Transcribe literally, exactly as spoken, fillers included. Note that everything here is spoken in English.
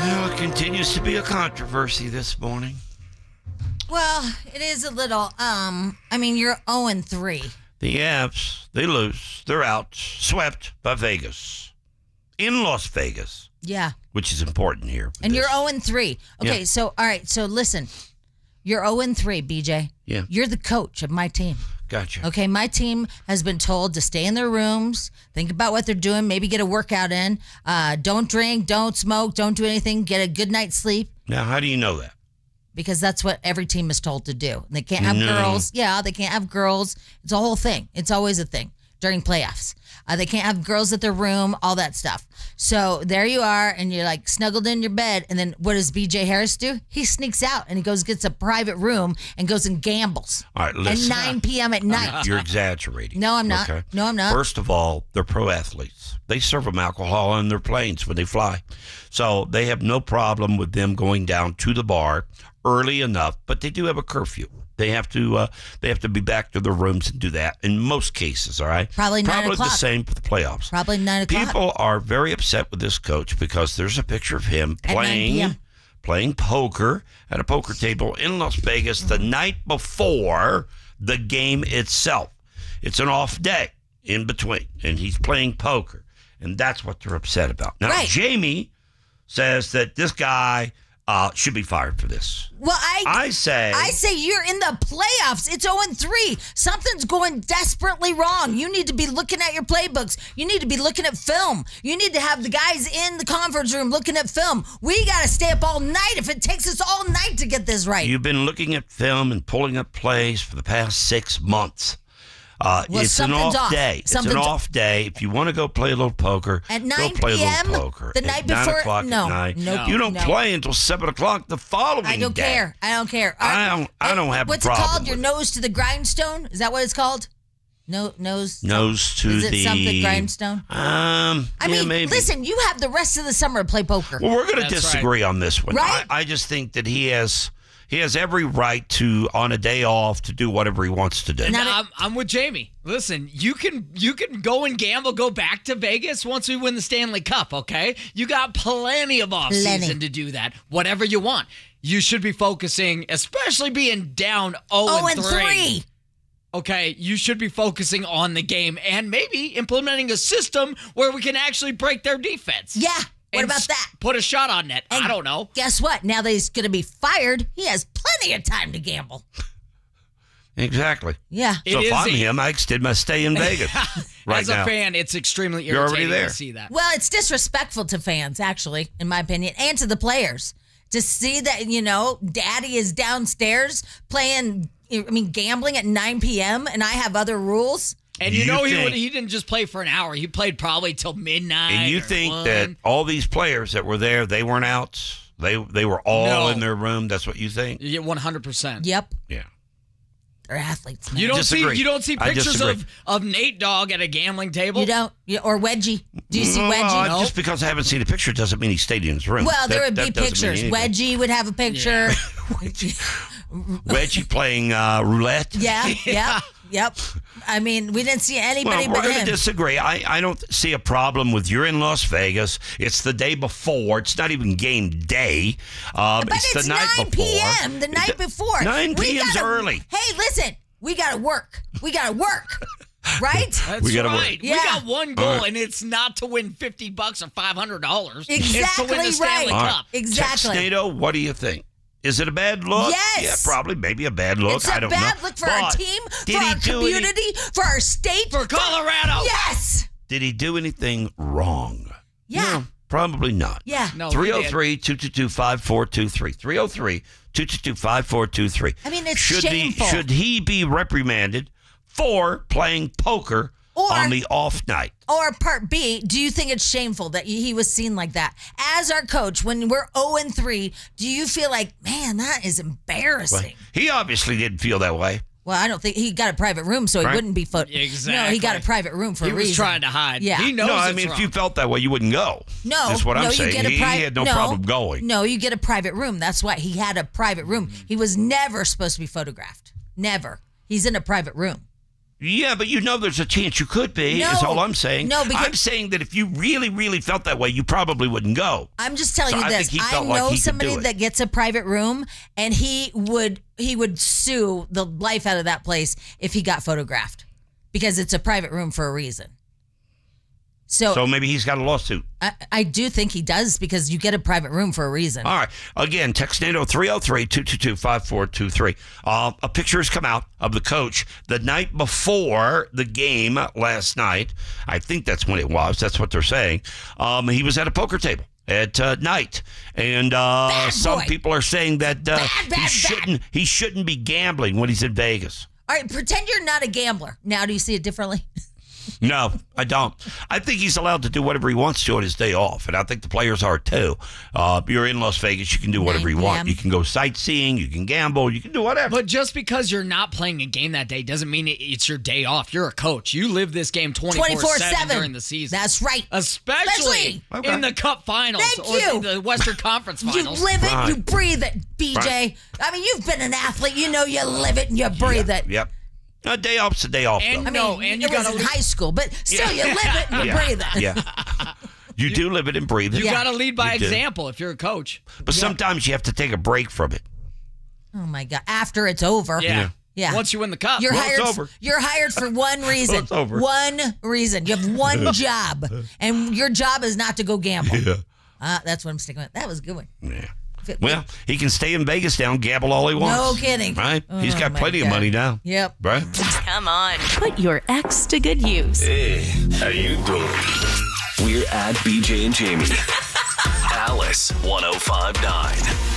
Well, it continues to be a controversy this morning. Well, it is a little, um, I mean, you're oh and three. The Avs, they lose. They're out, swept by Vegas. In Las Vegas. Yeah. Which is important here. And this. you're oh and three. Okay, Yeah. so, all right, so listen. You're oh and three, B J. Yeah. You're the coach of my team. Gotcha. Okay, my team has been told to stay in their rooms, think about what they're doing, maybe get a workout in. Uh, don't drink, don't smoke, don't do anything, get a good night's sleep. Now, how do you know that? Because that's what every team is told to do. They can't have No. girls. Yeah, they can't have girls. It's a whole thing. It's always a thing during playoffs. Uh, they can't have girls at their room, all that stuff. So there you are, and you're like snuggled in your bed. And then what does B J Harris do? He sneaks out and he goes gets a private room and goes and gambles All right, listen. at nine p.m. at night. You're exaggerating. No, I'm not. No, I'm not. First of all, they're pro athletes. They serve them alcohol on their planes when they fly. So they have no problem with them going down to the bar early enough, but they do have a curfew. They have to uh, they have to be back to their rooms and do that in most cases, all right? Probably nine Probably o'clock. the same for the playoffs. Probably nine o'clock. People are very upset with this coach because there's a picture of him At nine playing p.m. playing poker at a poker table in Las Vegas the night before the game itself. It's an off day in between, and he's playing poker, and that's what they're upset about. Now, Right. Jamie says that this guy uh, should be fired for this. Well, I I say I say you're in the playoffs. It's oh and three. Something's going desperately wrong. You need to be looking at your playbooks. You need to be looking at film. You need to have the guys in the conference room looking at film. We got to stay up all night if it takes us all night to get this right. you've been looking at film and pulling up plays for the past six months. Uh, Well, it's an something's off off. day. It's Something's an off. off day. If you want to go play a little poker, At go nine play a p.m., little poker. the At night nine before- o'clock no, at night. no, you don't no. play until seven o'clock the following I don't day. care. I don't care. I don't- I don't have a What's problem it called? Your with it. nose to the grindstone? Is that what it's called? No, nose. Nose to Is it the something grindstone? Um, I yeah, mean, maybe. listen. You have the rest of the summer to play poker. Well, we're going to That's disagree on this one. Right? I, I just think that he has he has every right to on a day off to do whatever he wants to do. Now- No, I'm, I'm with Jamie. Listen, you can you can go and gamble, go back to Vegas once we win the Stanley Cup, okay? You got plenty of off Plenty. season to do that. Whatever you want. You should be focusing, especially being down oh oh and and three. three. Okay, you should be focusing on the game and maybe implementing a system where we can actually break their defense. Yeah. What And about s- that? Put a shot on net. And I don't know. Guess what? Now that he's going to be fired, he has plenty of time to gamble. Exactly. Yeah. It so if is I'm a- him, I extend my stay in Vegas right As now. a fan, it's extremely You're already irritating there. to see that. Well, it's disrespectful to fans, actually, in my opinion, and to the players. To see that, you know, daddy is downstairs playing, I mean, gambling at nine p.m. and I have other rules. And you, You know he think- would, he didn't just play for an hour. He played probably till midnight. And you or think one. that all these players that were there, they weren't out? They they were all No. in their room. That's what you think? Yeah, one hundred percent. Yep. Yeah. They're athletes. Man. You don't Disagree. see you don't see I pictures disagree. of, of Nate Dogg at a gambling table. You don't? You, or Wedgie. Do you see Well, Wedgie? Nope. Just because I haven't seen a picture doesn't mean he stayed in his room. Well, there That- would be that doesn't mean pictures. anything. Wedgie would have a picture. Wedgie playing uh, roulette. Yeah, yep, yep. I mean, we didn't see anybody Well, we're but going him. to disagree. I, I don't see a problem with you're in Las Vegas. It's the day before. It's not even game day. Um, but it's, it's, the night nine before. p.m. the night before. nine We p.m.'s gotta- early. Hey, listen, we got to work. We got to work, right? That's We gotta work. right. We Yeah. got one goal, All right. and it's not to win fifty bucks or five hundred dollars. Exactly it's to win the Stanley right. Cup. Exactly. Text NATO, what do you think? Is it a bad look? Yes. Yeah, probably. Maybe a bad look. It's a I don't bad know. look for our But team, did for he our do any- community, for our state. For Colorado. Yes. Did he do anything wrong? Yeah. No, probably not. Yeah. No, he three oh did. three, two two two, five four two three. three oh three, two two two, five four two three. I mean, it's should shameful. Be, should he be reprimanded for playing poker Or- on the off night? Or part B, do you think it's shameful that he was seen like that? As our coach, when we're oh and three, do you feel like, man, that is embarrassing? He obviously didn't feel that way. Well, I don't think he got a private room, so he Right. wouldn't be photo. Exactly. No, he got a private room for He a was reason. trying to hide. Yeah. He knows no, I it's mean, wrong. if you felt that way, you wouldn't go. No, That's what no, I'm you saying. get a he, pri- he had no, no, problem going. No, you get a private room. That's why he had a private room. He was never supposed to be photographed. Never. He's in a private room. Yeah, but you know there's a chance you could be, No. is all I'm saying. No, because- I'm saying that if you really, really felt that way, you probably wouldn't go. I'm just telling So you I this. think he I felt know like he could somebody do it. that gets a private room, and he would he would sue the life out of that place if he got photographed, because it's a private room for a reason. So, So maybe he's got a lawsuit. I, I do think he does, because you get a private room for a reason. All right. Again, text NATO three oh three, two two two, five four two three. Uh, a picture has come out of the coach the night before the game last night. I think that's when it was. That's what they're saying. Um, he was at a poker table at uh, night, and uh, Bad some boy. people are saying that uh, Bad, bad, he bad. shouldn't he shouldn't be gambling when he's in Vegas. All right, pretend you're not a gambler. Now, do you see it differently? No, I don't. I think he's allowed to do whatever he wants to on his day off, and I think the players are too. Uh, you're in Las Vegas, you can do whatever you want. Damn. You can go sightseeing, you can gamble, you can do whatever. But just because you're not playing a game that day doesn't mean it- it's your day off. You're a coach. You live this game twenty-four seven during the season. That's right. Especially Okay. in the Cup Finals Thank or you. in the Western Conference You Finals. live it, Right. you breathe it, B J. Right. I mean, you've been an athlete. You know you live it and you breathe it. Yep. A day off's a day off, And- though. I mean, No, and you it was gotta in leave- high school, but still, Yeah. you live it and you yeah. breathe it. Yeah. You do live it and breathe it. You Yeah. got to lead by You do. example if you're a coach. But sometimes you have to take a break from it. Oh my God! After it's over, Yeah. Yeah. Once you win the Cup. You're Well, hired. it's over. You're hired for one reason. it's over. One reason. You have one job, and your job is not to go gamble. Yeah. Uh, that's what I'm sticking with. That was a good one. Yeah. Fit- Well, he can stay in Vegas now and gamble all he wants. No kidding. Right? He's Oh, got my plenty of God. money now. Yep. Right? Come on. Put your ex to good use. Hey, how you doing? We're at B J and Jamie. Alice one oh five point nine.